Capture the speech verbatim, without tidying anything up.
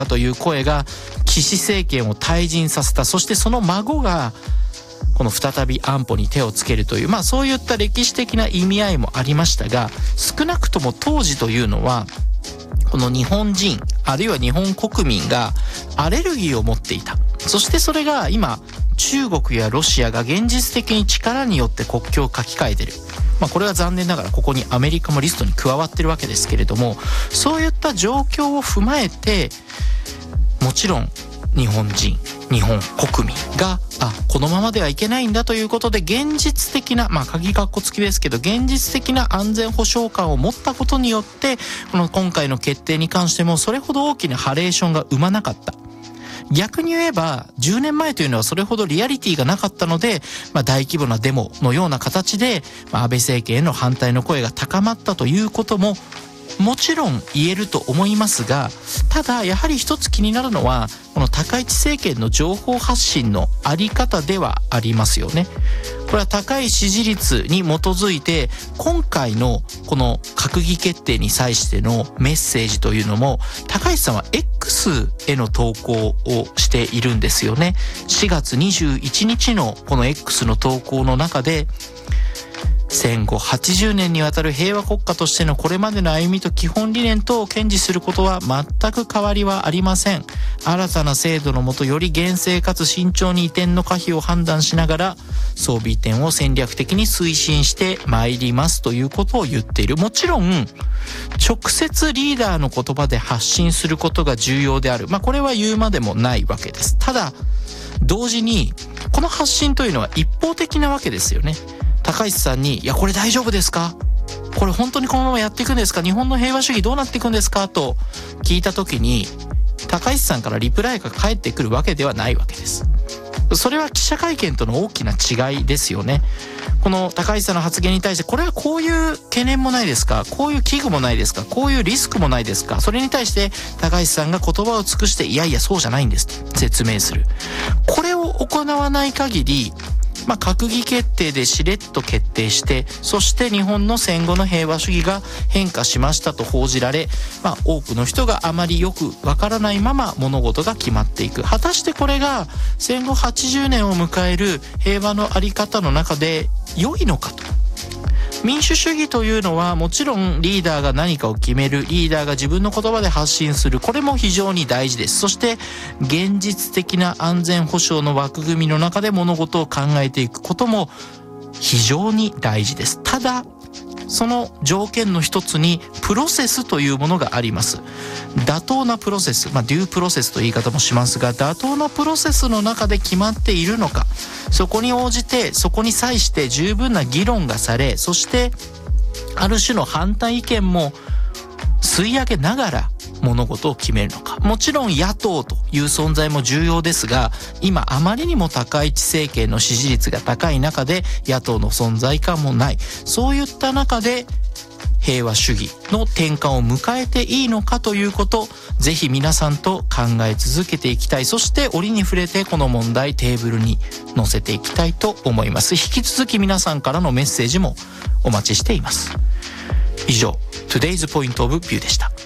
という声が岸政権を退陣させた。そしてその孫がこの再び安保に手をつけるという、まあそういった歴史的な意味合いもありましたが、少なくとも当時というのはこの日本人あるいは日本国民がアレルギーを持っていた。そしてそれが今中国やロシアが現実的に力によって国境を書き換えてる。まあこれは残念ながらここにアメリカもリストに加わってるわけですけれども、そういった状況を踏まえてもちろん日本人日本国民があこのままではいけないんだということで、現実的なまあ鍵括弧付きですけど現実的な安全保障感を持ったことによって、この今回の決定に関してもそれほど大きなハレーションが生まなかった。逆に言えばじゅうねんまえというのはそれほどリアリティがなかったので、まあ、大規模なデモのような形で、まあ、安倍政権への反対の声が高まったということももちろん言えると思いますが、ただやはり一つ気になるのはこの高市政権の情報発信のあり方ではありますよね。これは高い支持率に基づいて今回のこの閣議決定に際してのメッセージというのも高市さんは X への投稿をしているんですよね。しがつにじゅういちにちのこの X の投稿の中で、戦後はちじゅうねんにわたる平和国家としてのこれまでの歩みと基本理念等を堅持することは全く変わりはありません。新たな制度のもとより厳正かつ慎重に移転の可否を判断しながら装備移転を戦略的に推進してまいりますということを言っている。もちろん直接リーダーの言葉で発信することが重要である。まあこれは言うまでもないわけです。ただ同時にこの発信というのは一方的なわけですよね。高市さんにいやこれ大丈夫ですか、これ本当にこのままやっていくんですか、日本の平和主義どうなっていくんですかと聞いた時に高市さんからリプライが返ってくるわけではないわけです。それは記者会見との大きな違いですよね。この高市さんの発言に対してこれはこういう懸念もないですか、こういう危惧もないですか、こういうリスクもないですか、それに対して高市さんが言葉を尽くしていやいやそうじゃないんですと説明する。これを行わない限りまあ、閣議決定でしれっと決定して、そして日本の戦後の平和主義が変化しましたと報じられ、まあ、多くの人があまりよくわからないまま物事が決まっていく。果たしてこれが戦後はちじゅうねんを迎える平和のあり方の中で良いのかと。民主主義というのはもちろんリーダーが何かを決める、リーダーが自分の言葉で発信する、これも非常に大事です。そして現実的な安全保障の枠組みの中で物事を考えていくことも非常に大事です。ただその条件の一つにプロセスというものがあります。妥当なプロセス、まあデュープロセスという言い方もしますが、妥当なプロセスの中で決まっているのか、そこに応じてそこに際して十分な議論がされ、そしてある種の反対意見も吸い上げながら物事を決めるのか。もちろん野党という存在も重要ですが、今あまりにも高市政権の支持率が高い中で野党の存在感もない。そういった中で平和主義の転換を迎えていいのかということ、ぜひ皆さんと考え続けていきたい。そして折に触れてこの問題テーブルに載せていきたいと思います。引き続き皆さんからのメッセージもお待ちしています。以上 Today's Point of View でした。